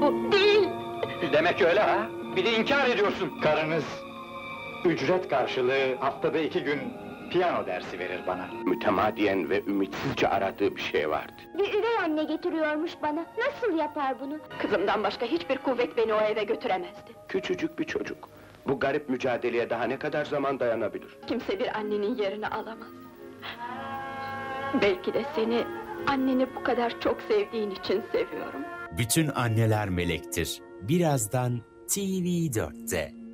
bu, değil! Demek öyle ha? Bir de inkar ediyorsun. Karınız ücret karşılığı haftada 2 gün piyano dersi verir bana. Mütemadiyen ve ümitsizce aradığı bir şey vardı. Bir üvey anne getiriyormuş bana, nasıl yapar bunu? Kızımdan başka hiçbir kuvvet beni o eve götüremezdi. Küçücük bir çocuk. Bu garip mücadeleye daha ne kadar zaman dayanabilir? Kimse bir annenin yerini alamaz. Belki de seni, anneni bu kadar çok sevdiğin için seviyorum. Bütün anneler melektir. Birazdan TV4'te.